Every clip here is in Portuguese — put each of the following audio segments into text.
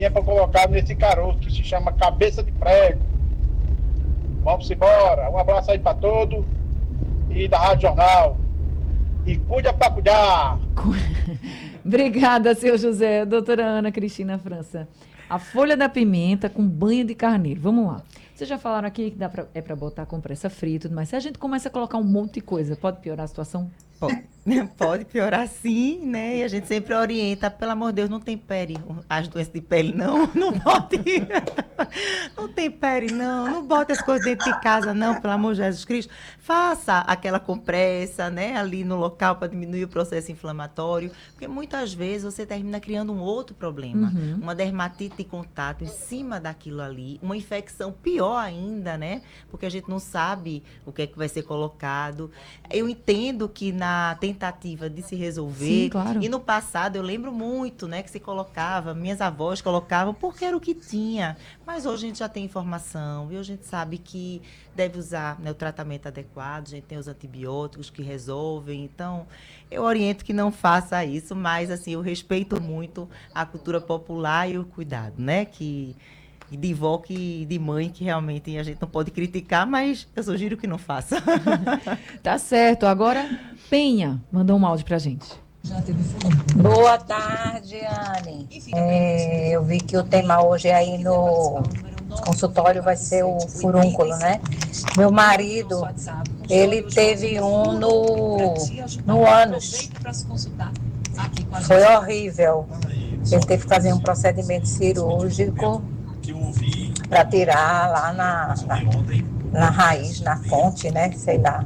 para colocar nesse caroço que se chama cabeça de prego. Vamos embora. Um abraço aí para todos e da Rádio Jornal. E cuida para cuidar. Obrigada, seu José. Doutora Ana Cristina França. A folha da pimenta com banho de carneiro. Vamos lá. Vocês já falaram aqui que é para botar com pressa fria e tudo mais. Se a gente começa a colocar um monte de coisa, pode piorar a situação? Pode piorar sim, né? E a gente sempre orienta, pelo amor de Deus, não tempere as doenças de pele, não. Não bote. Não tempere, não. Não bote as coisas dentro de casa, não, pelo amor de Jesus Cristo. Faça aquela compressa, né, ali no local para diminuir o processo inflamatório, porque muitas vezes você termina criando um outro problema, uma dermatite de contato em cima daquilo ali, uma infecção pior ainda, né? Porque a gente não sabe o que é que vai ser colocado. Eu entendo que na tentativa de se resolver, sim, claro. E no passado eu lembro muito, né, que se colocava, minhas avós colocavam porque era o que tinha, mas hoje a gente já tem informação e hoje a gente sabe que deve usar, né, o tratamento adequado, a gente tem os antibióticos que resolvem, então eu oriento que não faça isso, mas assim, eu respeito muito a cultura popular e o cuidado, né, que de vó que de mãe, que realmente a gente não pode criticar, mas eu sugiro que não faça. Tá certo. Agora, Penha mandou um áudio pra gente. Boa tarde, Anne. Eu vi que o tema hoje aí no consultório vai ser o furúnculo, né? Meu marido, ele teve um no ânus. Foi horrível. Ele teve que fazer um procedimento cirúrgico para tirar lá na raiz, na fonte, né? Sei lá.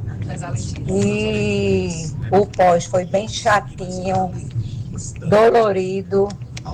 E o pós foi bem chatinho, dolorido,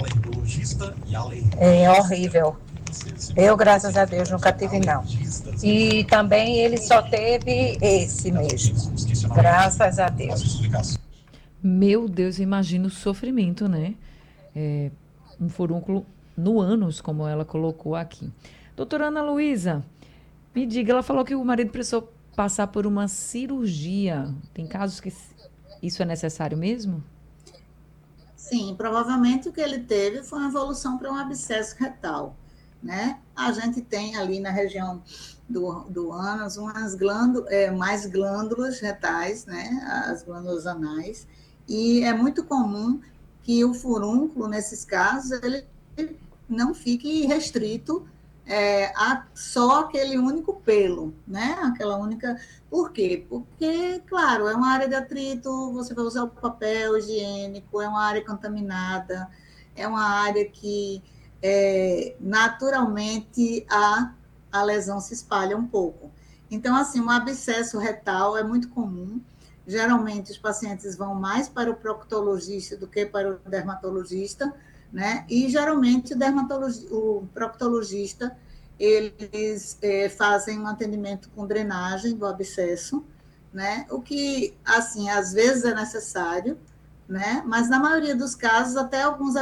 horrível. Eu, graças a Deus, nunca tive, não. E também ele só teve esse mesmo, graças a Deus. Meu Deus, imagina o sofrimento, né? Um furúnculo no ânus, como ela colocou aqui. Doutora Ana Luísa, me diga, ela falou que o marido precisou passar por uma cirurgia. Tem casos que isso é necessário mesmo? Sim, provavelmente o que ele teve foi uma evolução para um abscesso retal, né? A gente tem ali na região do ânus umas mais glândulas retais, né? As glândulas anais, e é muito comum que o furúnculo, nesses casos, ele não fique restrito a só aquele único pelo, né? Aquela única. Por quê? Porque, claro, é uma área de atrito, você vai usar o papel higiênico, é uma área contaminada, é uma área que naturalmente a lesão se espalha um pouco. Então, assim, um abscesso retal é muito comum. Geralmente, os pacientes vão mais para o proctologista do que para o dermatologista, né? E geralmente o proctologista eles fazem um atendimento com drenagem do abscesso, né? O que assim às vezes é necessário, né? Mas na maioria dos casos até alguns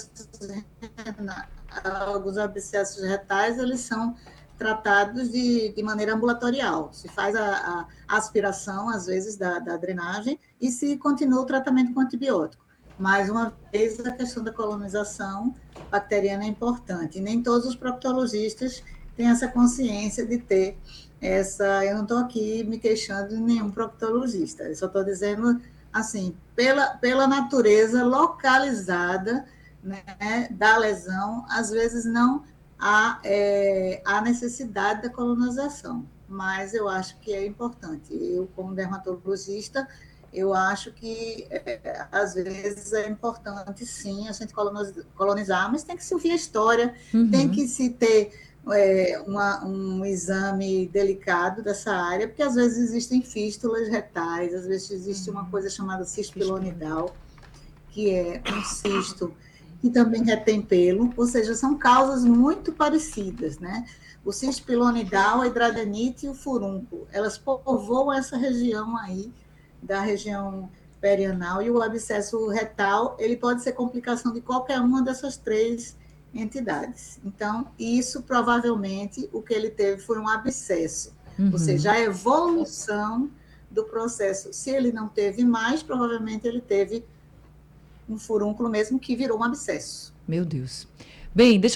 abscessos retais eles são tratados de maneira ambulatorial. Se faz a aspiração, às vezes, da drenagem e se continua o tratamento com antibiótico. Mais uma vez, a questão da colonização bacteriana é importante. E nem todos os proctologistas têm essa consciência de ter essa... Eu não estou aqui me queixando de nenhum proctologista, eu só estou dizendo, assim, pela natureza localizada, né, da lesão, às vezes não há necessidade da colonização, mas eu acho que é importante. Eu, como dermatologista, eu acho que, às vezes, é importante, sim, a gente colonizar, mas tem que se ouvir a história, tem que se ter um exame delicado dessa área, porque, às vezes, existem fístulas retais, às vezes existe uma coisa chamada cisto pilonidal, que é um cisto que também retém pelo, ou seja, são causas muito parecidas, né? O cisto pilonidal, a hidradenite e o furúnculo, elas povoam essa região aí, da região perianal, e o abscesso retal, ele pode ser complicação de qualquer uma dessas três entidades. Então, isso provavelmente, o que ele teve foi um abscesso, ou seja, a evolução do processo. Se ele não teve mais, provavelmente ele teve um furúnculo mesmo que virou um abscesso. Meu Deus. Bem, deixa